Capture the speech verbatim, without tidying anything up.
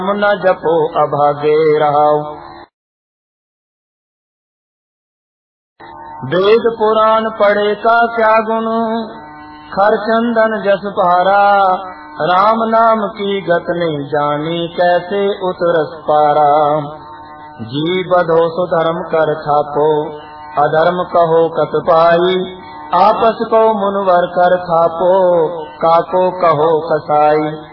न जपो अभागे रहाओ। वेद पुराण पढ़े का क्या गुण, खर चंदन जस पारा। राम नाम की गत नहीं जानी, कैसे उतरस पारा। जी बधो सुधर्म कर थापो, अधर्म कहो कत पाई। आपस को मुनवर कर थापो, काको कहो कसाई।